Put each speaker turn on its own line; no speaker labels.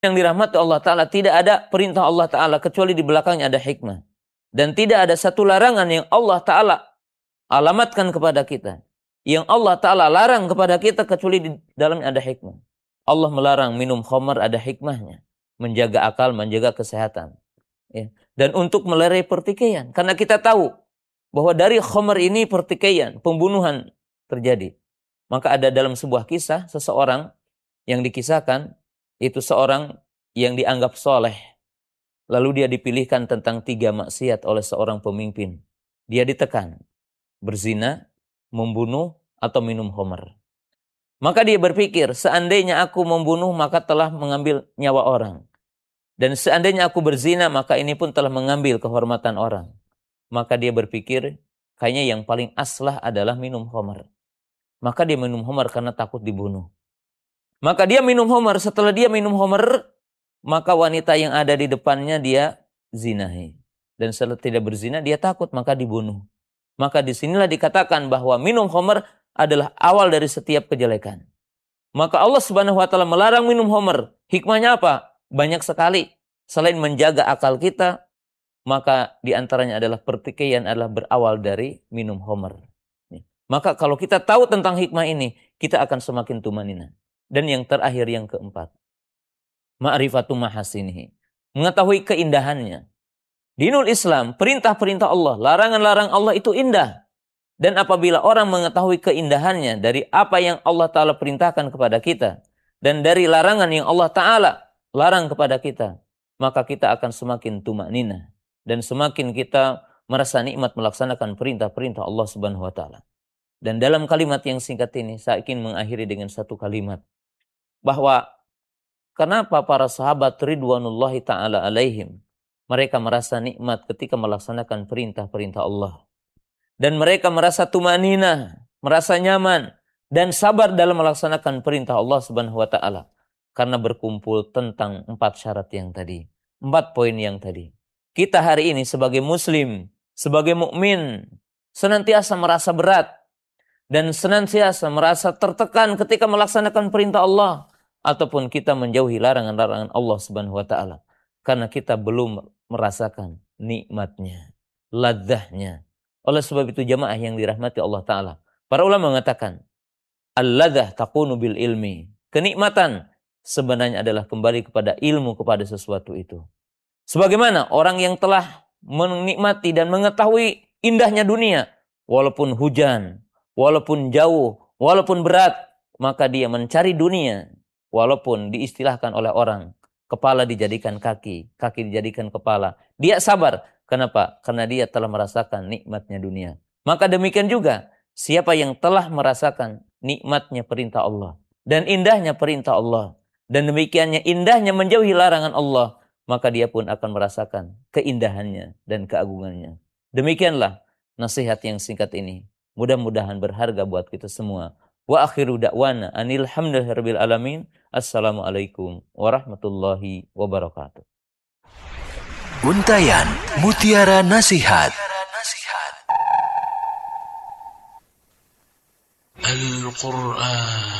yang dirahmati Allah Ta'ala, tidak ada perintah Allah Ta'ala kecuali di belakangnya ada hikmah. Dan tidak ada satu larangan yang Allah Ta'ala alamatkan kepada kita, yang Allah Ta'ala larang kepada kita kecuali di dalamnya ada hikmah. Allah melarang minum khamar, ada hikmahnya. Menjaga akal, menjaga kesehatan. Ya. Dan untuk melerai pertikaian. Karena kita tahu bahwa dari khamar ini pertikaian, pembunuhan terjadi. Maka ada dalam sebuah kisah, seseorang yang dikisahkan, itu seorang yang dianggap soleh. Lalu dia dipilihkan tentang 3 maksiat oleh seorang pemimpin. Dia ditekan, berzina, membunuh, atau minum khamar. Maka dia berpikir, seandainya aku membunuh maka telah mengambil nyawa orang. Dan seandainya aku berzina maka ini pun telah mengambil kehormatan orang. Maka dia berpikir, kayaknya yang paling aslah adalah minum khamar. Maka dia minum khamar karena takut dibunuh. Maka dia minum khamar, setelah dia minum khamar, maka wanita yang ada di depannya dia zinahi. Dan setelah tidak berzina dia takut maka dibunuh. Maka disinilah dikatakan bahwa minum khamar adalah awal dari setiap kejelekan. Maka Allah Subhanahu wa Ta'ala melarang minum khamar. Hikmahnya apa? Banyak sekali. Selain menjaga akal kita, maka diantaranya adalah pertikaian adalah berawal dari minum khamar. Maka kalau kita tahu tentang hikmah ini, kita akan semakin tumanina. Dan yang terakhir, yang keempat, ma'rifatu mahasinihi, mengetahui keindahannya. Dinul Islam, perintah-perintah Allah, larangan-larangan Allah itu indah. Dan apabila orang mengetahui keindahannya dari apa yang Allah Ta'ala perintahkan kepada kita, dan dari larangan yang Allah Ta'ala larang kepada kita, maka kita akan semakin tumanina. Dan semakin kita merasa nikmat melaksanakan perintah-perintah Allah Subhanahu wa Ta'ala. Dan dalam kalimat yang singkat ini, saya ingin mengakhiri dengan satu kalimat. Bahwa kenapa para sahabat ridwanullahi ta'ala alaihim, mereka merasa nikmat ketika melaksanakan perintah-perintah Allah. Dan mereka merasa tumanina, merasa nyaman, dan sabar dalam melaksanakan perintah Allah Subhanahu wa Ta'ala. Karena berkumpul tentang 4 syarat yang tadi. 4 poin yang tadi. Kita hari ini sebagai muslim, sebagai mukmin, senantiasa merasa berat. Dan senantiasa merasa tertekan ketika melaksanakan perintah Allah. Ataupun kita menjauhi larangan-larangan Allah Subhanahu wa Ta'ala. Karena kita belum merasakan nikmatnya, ladzahnya. Oleh sebab itu jamaah yang dirahmati Allah Ta'ala, para ulama mengatakan, al-ladzah takunu bil ilmi. Kenikmatan sebenarnya adalah kembali kepada ilmu, kepada sesuatu itu. Sebagaimana orang yang telah menikmati dan mengetahui indahnya dunia, walaupun hujan, walaupun jauh, walaupun berat, maka dia mencari dunia. Walaupun diistilahkan oleh orang, kepala dijadikan kaki, kaki dijadikan kepala. Dia sabar. Kenapa? Karena dia telah merasakan nikmatnya dunia. Maka demikian juga, siapa yang telah merasakan nikmatnya perintah Allah, dan indahnya perintah Allah, dan demikiannya indahnya menjauhi larangan Allah, maka dia pun akan merasakan keindahannya dan keagungannya. Demikianlah nasihat yang singkat ini. Mudah-mudahan berharga buat kita semua. Wa akhiru da'wana anil hamdulillahirabbil alamin. Assalamualaikum warahmatullahi wabarakatuh.
Untayan Mutiara Nasihat. Al-Quran